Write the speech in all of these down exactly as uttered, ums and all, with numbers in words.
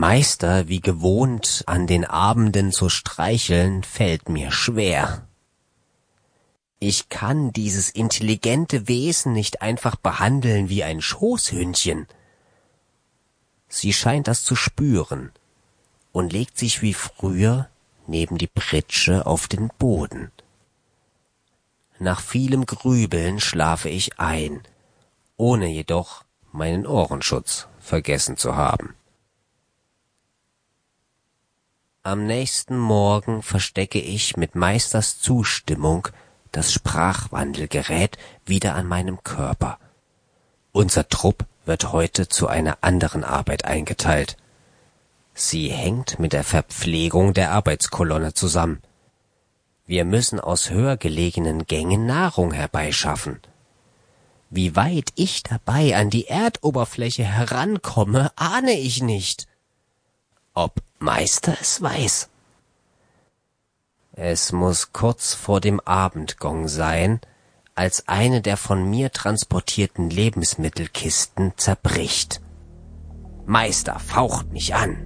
Meister wie gewohnt an den Abenden zu streicheln, fällt mir schwer. Ich kann dieses intelligente Wesen nicht einfach behandeln wie ein Schoßhündchen. Sie scheint das zu spüren und legt sich wie früher neben die Pritsche auf den Boden. Nach vielem Grübeln schlafe ich ein, ohne jedoch meinen Ohrenschutz vergessen zu haben. Am nächsten Morgen verstecke ich mit Meisters Zustimmung das Sprachwandelgerät wieder an meinem Körper. Unser Trupp wird heute zu einer anderen Arbeit eingeteilt. Sie hängt mit der Verpflegung der Arbeitskolonne zusammen. Wir müssen aus höher gelegenen Gängen Nahrung herbeischaffen. Wie weit ich dabei an die Erdoberfläche herankomme, ahne ich nicht. Ob Meister es weiß? Es muss kurz vor dem Abendgong sein, als eine der von mir transportierten Lebensmittelkisten zerbricht. Meister faucht mich an.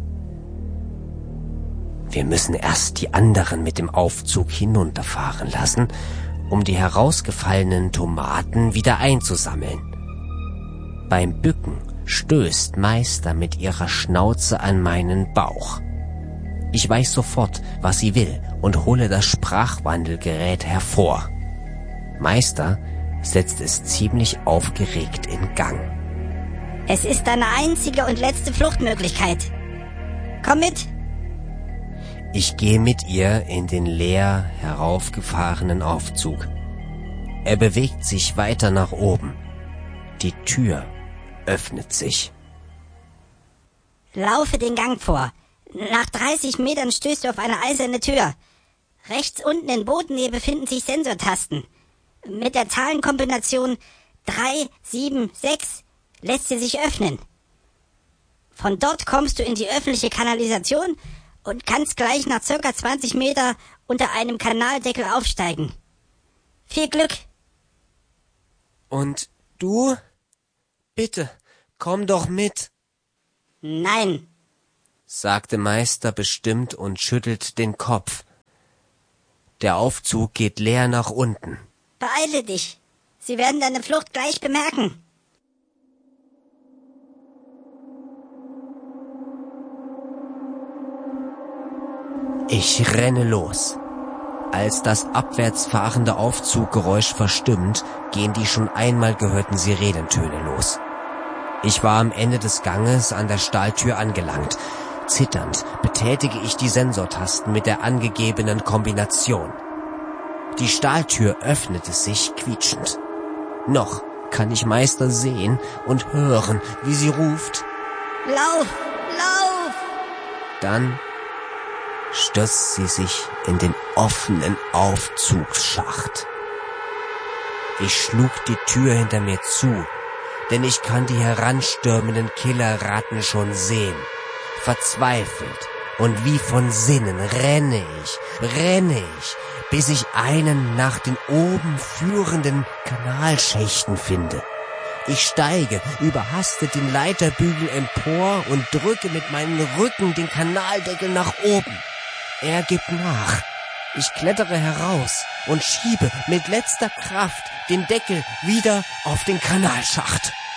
Wir müssen erst die anderen mit dem Aufzug hinunterfahren lassen, um die herausgefallenen Tomaten wieder einzusammeln. Beim Bücken stößt Meister mit ihrer Schnauze an meinen Bauch. Ich weiß sofort, was sie will, und hole das Sprachwandelgerät hervor. Meister setzt es ziemlich aufgeregt in Gang. Es ist deine einzige und letzte Fluchtmöglichkeit. Komm mit! Ich gehe mit ihr in den leer heraufgefahrenen Aufzug. Er bewegt sich weiter nach oben. Die Tür öffnet sich. Laufe den Gang vor. Nach dreißig Metern stößt du auf eine eiserne Tür. Rechts unten in Bodennähe befinden sich Sensortasten. Mit der Zahlenkombination drei sieben sechs lässt sie sich öffnen. Von dort kommst du in die öffentliche Kanalisation und kannst gleich nach circa zwanzig Meter unter einem Kanaldeckel aufsteigen. Viel Glück! Und du? Bitte, komm doch mit! Nein, sagte Meister bestimmt und schüttelt den Kopf. Der Aufzug geht leer nach unten. Beeile dich. Sie werden deine Flucht gleich bemerken. Ich renne los. Als das abwärts fahrende Aufzuggeräusch verstimmt, gehen die schon einmal gehörten Sirenentöne los. Ich war am Ende des Ganges an der Stahltür angelangt. Zitternd betätige ich die Sensortasten mit der angegebenen Kombination. Die Stahltür öffnete sich quietschend. Noch kann ich Meister sehen und hören, wie sie ruft: Lauf, lauf! Dann stürzt sie sich in den offenen Aufzugsschacht. Ich schlug die Tür hinter mir zu, denn ich kann die heranstürmenden Killerratten schon sehen. Verzweifelt und wie von Sinnen renne ich, renne ich, bis ich einen nach den oben führenden Kanalschächten finde. Ich steige überhastet den Leiterbügel empor und drücke mit meinem Rücken den Kanaldeckel nach oben. Er gibt nach. Ich klettere heraus und schiebe mit letzter Kraft den Deckel wieder auf den Kanalschacht.